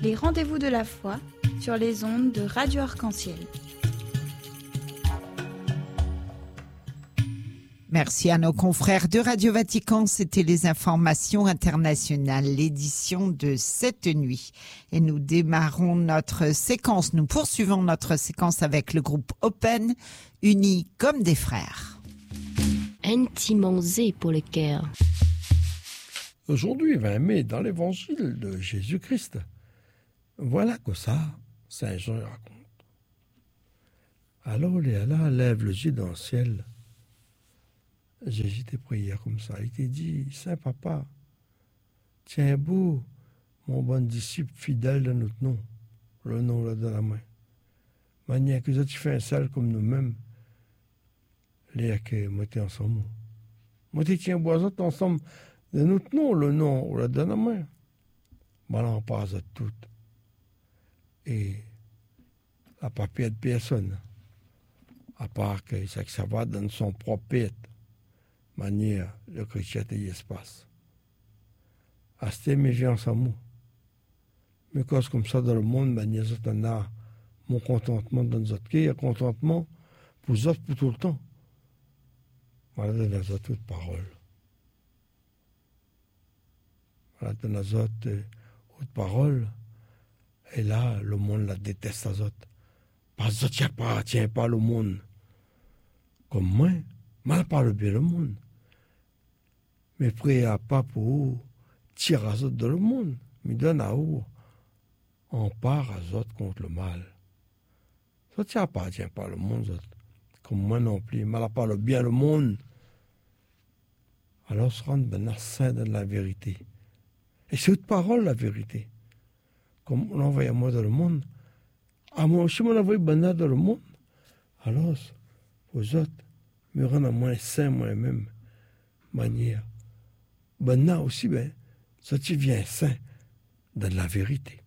Les rendez-vous de la foi sur les ondes de Radio Arc-en-Ciel. Merci à nos confrères de Radio Vatican. C'était les informations internationales, l'édition de cette nuit. Et nous démarrons nous poursuivons notre séquence avec le groupe Open, unis comme des frères. Intimement pour le cœur. Aujourd'hui, 20 mai, dans l'évangile de Jésus-Christ, voilà que ça, Saint Jean raconte. Alors Léala lève le yeux dans le ciel. Jésus t'a prié comme ça. Il t'a dit, Saint Papa, tiens beau, mon bon disciple fidèle de notre nom, le nom là dans la main. Manière que tu fais un seul comme nous-mêmes, les que moi t'es ensemble. Moi t'es tiens bois ensemble de notre nom, le nom là dans la main. Voilà, on passe à tout. Et à papier de personne, à part que ça va dans son propre pète. Manière le chrétien y espace. À ce mais j'ai ensemble. Mais cause comme ça dans le monde, manière on a mon contentement dans nos autres, il y a contentement pour les autres pour tout le temps. Voilà dans les autres paroles. Voilà dans les autres paroles. Et là, le monde la déteste les autres. Parce que ça appartient pas le monde. Comme moi, mal parle bien le monde. Mais prêt à pas pour tirer les autres dans le monde. Mais donne à où on part à autres contre le mal. Ça ne appartient pas le monde, autres. Comme moi non plus. Mal parle bien le monde. Alors se rendre ben saint dans la vérité. Et c'est une parole la vérité. Comme on envoie moi dans le monde. À moi aussi, on envoie ben dans le monde. Alors, aux autres, me rendre moins saint moi-même. Manière. Ben là aussi, ça tu viens saint dans la vérité.